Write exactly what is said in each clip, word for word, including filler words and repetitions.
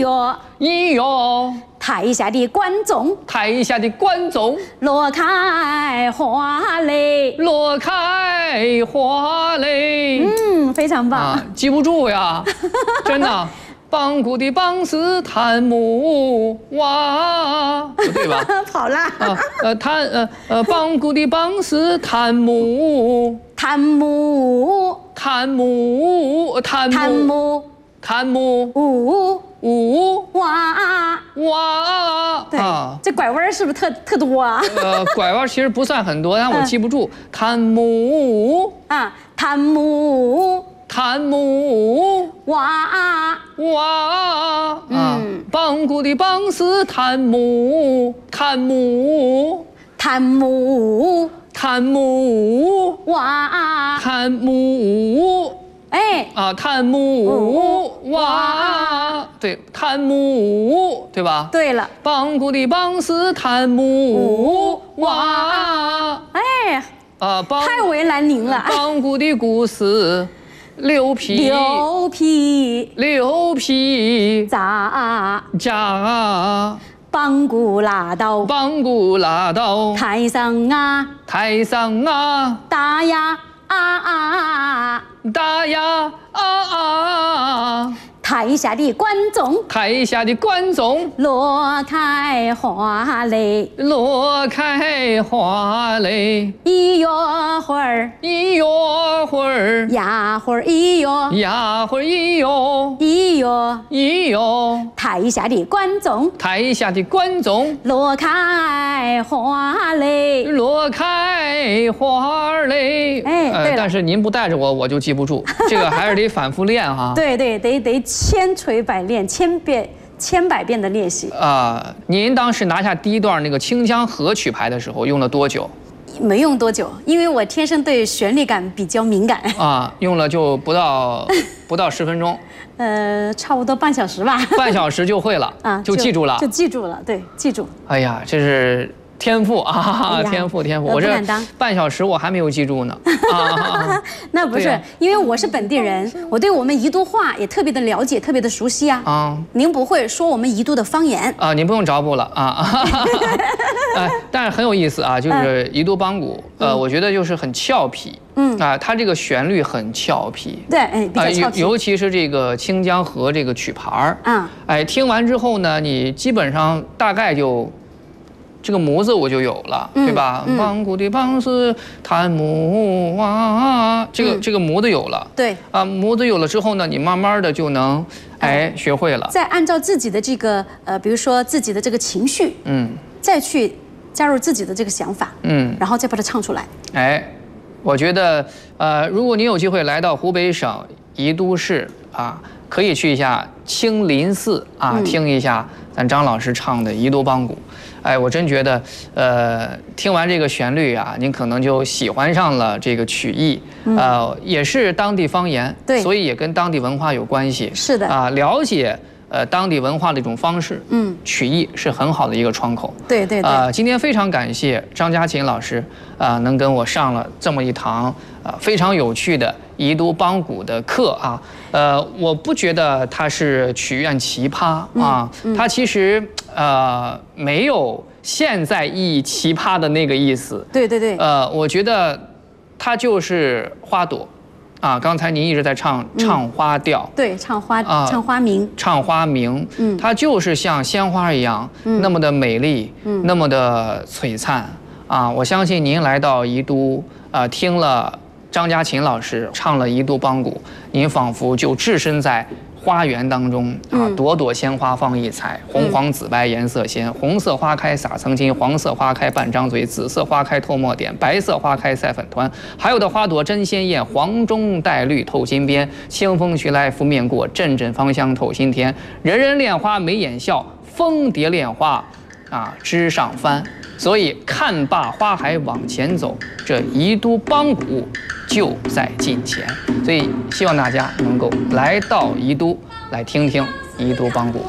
乐， 音乐， 台下的观众， 台下的观众， 落开花蕾， 落开花蕾。 嗯，非常棒。 啊，记不住呀，真的。邦古的邦斯坦姆哇，不对吧？ 跑啦！ 啊，呃，坦呃呃，邦古的邦斯坦姆， 坦姆， 坦姆，坦坦姆， 姆， 坦姆， 呜呜哇！ 哇！ 对， 啊， 这拐弯是不是特特多啊？ 呃，拐弯其实不算很多，但我记不住。坦姆啊，坦姆， 坦姆哇！ 哇啊！ 嗯邦古的邦斯坦姆，坦姆， 坦姆， 坦姆， 哇！ 坦姆。 哎， 啊，坦姆哇，对，坦姆，对吧？ 对了， 邦古的邦斯坦姆哇， 哎， 啊，邦太为难您了。 邦古的古斯溜皮， 牛皮溜皮炸， 炸， 邦古拉倒， 邦古拉倒， 台上啊， 台上啊， 打呀啊啊， 打呀啊啊， 台下的观众台下的观众落开花蕾， 落开花蕾， 一月会儿， 一月会儿， 呀会儿一月， 呀会儿一月， 一月， 一月， 台下的观众台下的观众落开花蕾， 落开花蕾。 哎对了但是您不带着我，我就记不住，这个还是得反复练哈。 对对，得得千锤百炼，千遍千百遍的练习。 啊、您当时拿下第一段那个清江河曲牌的时候用了多久？ 没用多久，因为我天生对旋律感比较敏感。 啊，用了就不到不到十分钟， 呃，差不多半小时吧。 半小时就会了， 啊， 就记住了就。记住了，对，记住。 哎呀，这是天赋啊， 哎呀天赋天赋！ 呃我这不敢当半小时我还没有记住呢。啊， 那不是对呀， 因为我是本地人，我对我们宜都话也特别的了解，特别的熟悉啊。 啊您不会说我们宜都的方言？ 啊！您不用找补了啊。哎，但是很有意思啊，就是宜都邦古，呃，我觉得就是很俏皮。 嗯啊，它这个旋律很俏皮。 对，哎，比较俏皮。 尤尤其是这个清江河这个曲牌儿， 嗯， 哎，听完之后呢，你基本上大概就这个模子我就有了， 嗯对吧？ 嗯邦古的邦斯坦姆哇，这个、 嗯这个模子有了。 对。 啊，模子有了之后呢，你慢慢的就能哎学会了。 再按照自己的这个呃，比如说自己的这个情绪， 嗯再去加入自己的这个想法， 嗯， 然后再把它唱出来。 哎，我觉得呃，如果你有机会来到湖北省宜都市啊，可以去一下清林寺啊， 嗯听一下咱张老师唱的宜都邦古。哎，我真觉得，呃，听完这个旋律啊，您可能就喜欢上了这个曲艺，呃，也是当地方言， 对所以也跟当地文化有关系。 是的啊，了解呃当地文化的一种方式， 嗯， 曲艺是很好的一个窗口。 对对对。 啊、今天非常感谢张家琴老师啊、能跟我上了这么一堂啊、非常有趣的宜都邦古的课啊。呃，我不觉得它是曲苑奇葩啊， 嗯嗯它其实呃没有现在意义奇葩的那个意思。 对对对。 呃，我觉得它就是花朵啊。刚才您一直在唱唱花调。 对，唱花、 啊唱花名。 唱花名， 嗯它就是像鲜花一样， 嗯那么的美丽， 嗯那么的璀璨啊！我相信您来到宜都，啊，听了张家琴老师唱了宜都邦古，您仿佛就置身在花园当中啊， 嗯朵朵鲜花放异彩，红黄紫白颜色鲜，红色花开撒曾经，黄色花开半张嘴，紫色花开透墨点，白色花开赛粉团，还有的花朵真鲜艳，黄中带绿透金边，清风徐来拂面过，阵阵芳香透心田，人人恋花眉眼笑，蜂蝶恋花啊枝上翻。所以看罢花海往前走，这宜都邦古就在近前。所以希望大家能够来到宜都，来听听宜都邦古。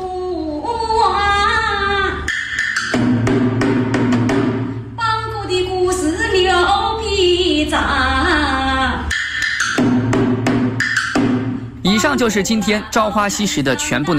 邦古的故事牛皮炸。 以上就是今天朝花夕拾的全部内容。